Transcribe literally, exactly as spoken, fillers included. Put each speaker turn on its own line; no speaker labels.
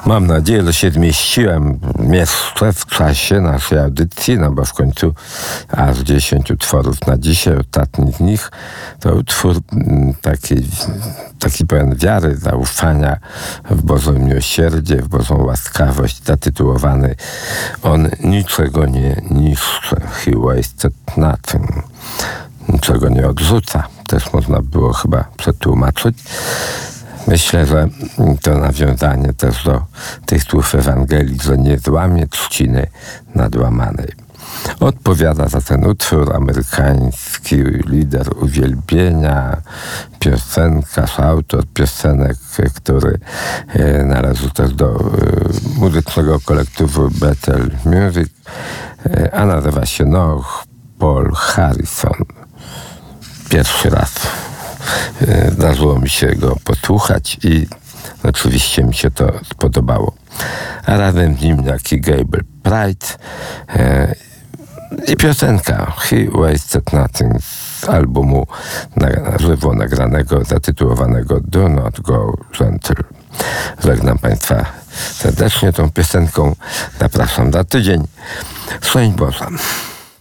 Mam nadzieję, że się zmieściłem jeszcze w czasie naszej audycji, no bo w końcu aż dziesięć utworów na dzisiaj. Ostatni z nich to utwór takiej, taki pełen wiary, zaufania w Boże miłosierdzie, w Bożą łaskawość, zatytułowany On niczego nie niszczy, He wasted nothing. Niczego nie odrzuca. Też można było chyba przetłumaczyć. Myślę, że to nawiązanie też do tych słów Ewangelii, że nie złamie trzciny nadłamanej. Odpowiada za ten utwór amerykański lider uwielbienia, piosenkarz, autor piosenek, który należy też do muzycznego kolektywu Bethel Music, a nazywa się Noah Paul Harrison. Pierwszy raz zdarzyło mi się go posłuchać i oczywiście mi się to spodobało. A razem z nim jak i Gabriel Pride e, i piosenka He Wasted Nothing z albumu na żywo nagranego, zatytułowanego Do Not Go Gentle. Żegnam Państwa serdecznie tą piosenką. Zapraszam za tydzień. Szczęść Boże.